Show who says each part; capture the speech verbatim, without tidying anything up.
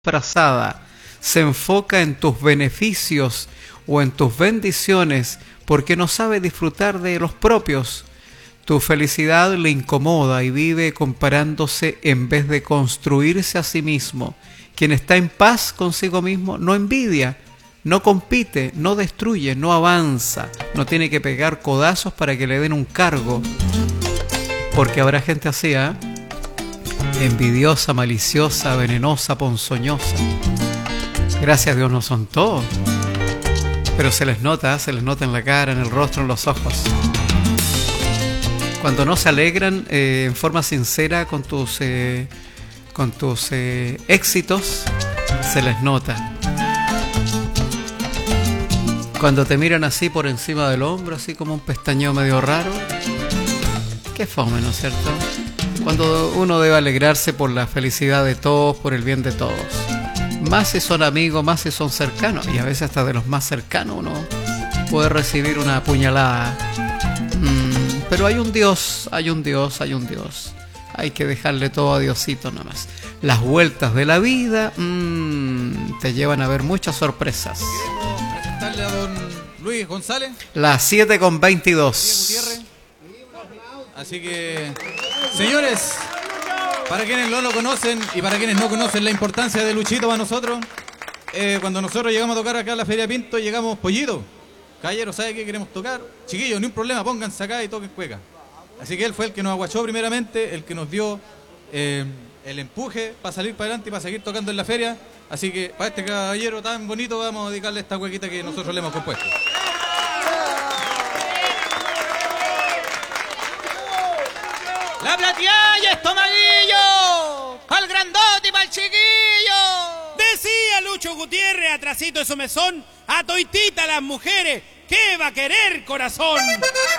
Speaker 1: frazada se enfoca en tus beneficios o en tus bendiciones porque no sabe disfrutar de los propios, tu felicidad le incomoda y vive comparándose en vez de construirse a sí mismo. Quien está en paz consigo mismo no envidia, no compite, no destruye, no avanza, no tiene que pegar codazos para que le den un cargo, porque habrá gente así, ¿eh? Envidiosa, maliciosa, venenosa, ponzoñosa. Gracias a Dios no son todos, pero se les nota, se les nota en la cara, en el rostro, en los ojos. Cuando no se alegran eh, en forma sincera con tus, eh, con tus eh, éxitos, se les nota. Cuando te miran así por encima del hombro, así como un pestañeo medio raro, qué fome, ¿no es cierto? Cuando uno debe alegrarse por la felicidad de todos, por el bien de todos. Más si son amigos, más si son cercanos. Y a veces hasta de los más cercanos uno puede recibir una puñalada. Mm, pero hay un Dios, hay un Dios, hay un Dios. Hay que dejarle todo a Diosito nomás. Las vueltas de la vida mmm, te llevan a ver muchas sorpresas.
Speaker 2: ¿Queremos presentarle a don Luis González?
Speaker 1: Las siete con veintidós.
Speaker 2: Así que, señores, para quienes no lo conocen y para quienes no conocen la importancia de Luchito para nosotros, eh, cuando nosotros llegamos a tocar acá en la Feria Pinto, llegamos pollito. Caballero, ¿sabe qué queremos tocar? Chiquillos, ni un problema, pónganse acá y toquen cueca. Así que él fue el que nos aguachó primeramente, el que nos dio eh, el empuje para salir para adelante y para seguir tocando en la feria. Así que para este caballero tan bonito vamos a dedicarle esta cuequita que nosotros le hemos compuesto.
Speaker 3: La plateada y estomaguillo, al grandote y pa'l chiquillo.
Speaker 4: Decía Lucho Gutiérrez, atrasito de su mesón, a toitita las mujeres, ¿qué va a querer, corazón?